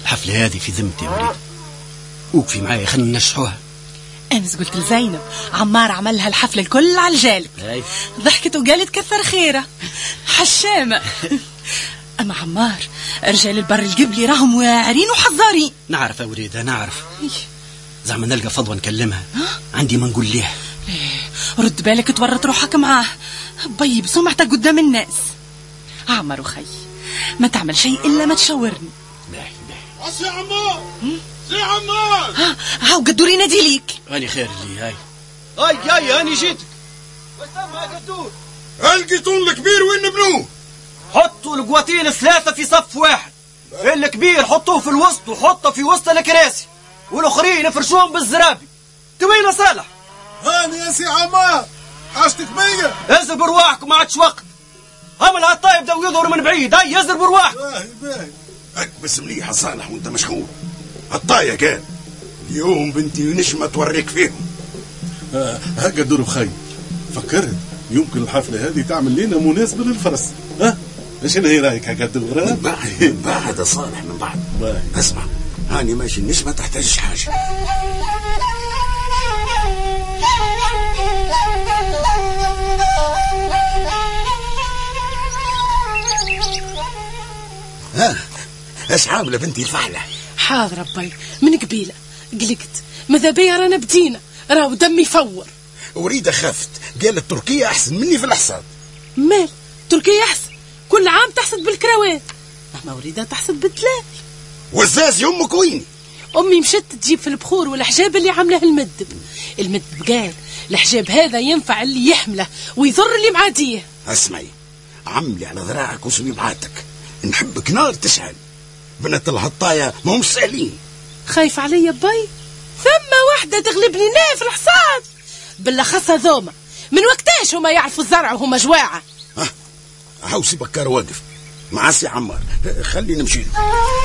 الحفلة هذه في ذمتي يا وليد، وقفي معايا خلينا نشحوها. أمس قلت لزينب عمار عملها الحفلة الكل على الجالب، ضحكت وقالت كثر خيره حشامة. أما عمار رجال البر القبلي راهم واعرين وحذارين. نعرف يا وليدة نعرف، زعما نلقى فضوى نكلمها، عندي ما نقول ليها. رد بالك تورط روحك معاه بي بسمعتك قدام الناس. عمر وخي ما تعمل شيء إلا ما تشاورني. سي عمار سي عمار هاو قدور ينادي ليك. هاني خير اللي هاي هاني جيتك. وسام يا قدور، القيطون الكبير وين نبنوه؟ حطوا القواتين 3 في صف واحد، الكبير حطوه في الوسط وحطه في وسط الكراسي، والاخرين افرشوهم بالزرابي. توين صالح؟ هاني يا سي عمار، حاجتك بيا. ازر برواحكم ما عادش وقت. هم العطايب بداو يظهروا من بعيد. هاي ازر برواحك. باهي اكبس مليح صالح وانت مشغول. عطايا قال اليوم بنتي نشمة توريك فيهم. هكا دور بخير، فكرت يمكن الحفلة هذه تعمل لنا مناسبة للفرس. ايش هي رايك هكا دور؟ من بعد صالح من بعد. اسمع هاني ماشي النشمة تحتاجش حاجة. ايش عامله بنتي الفحله؟ حاضر ربي من قبيله قلقت، ماذا بيا رانا بدينا، راهو دمي فور. وريده خافت قالت تركيا احسن مني في الحصاد. مال تركيا احسن؟ كل عام تحصد بالكراوات، اما وريده تحصد بالتلاف. وزاز امك ويني؟ امي مشت تجيب في البخور والحجاب اللي عامله المدب قال الحجاب هذا ينفع اللي يحمله ويضر اللي معاديه. اسمعي عملي على ذراعك وسوي بعاتك، نحبك نار تشعل. بنات الهطايا ما هم سهلين. خايف علي باي؟ ثم واحدة تغلبني ليه في الحصاد؟ بالاخص هذوما من وقتاش هما يعرفوا الزرع وهما جواعة. هاوسي بكار واقف مع سي عمار، خلينا نمشي له.